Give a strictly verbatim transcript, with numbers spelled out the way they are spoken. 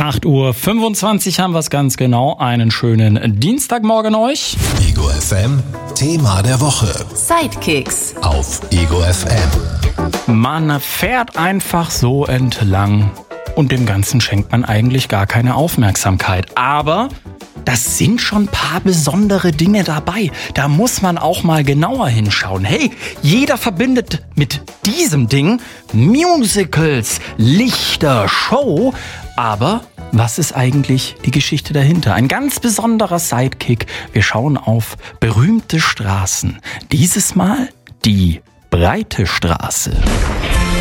acht Uhr fünfundzwanzig haben wir es ganz genau. Einen schönen Dienstagmorgen euch. Ego F M, Thema der Woche. Sidekicks Auf Ego F M. Man fährt einfach so entlang und dem Ganzen schenkt man eigentlich gar keine Aufmerksamkeit. Aber das sind schon ein paar besondere Dinge dabei. Da muss man auch mal genauer hinschauen. Hey, jeder verbindet mit diesem Ding Musicals, Lichter, Show. Aber was ist eigentlich die Geschichte dahinter? Ein ganz besonderer Sidekick. Wir schauen auf berühmte Straßen. Dieses Mal die Breite Straße.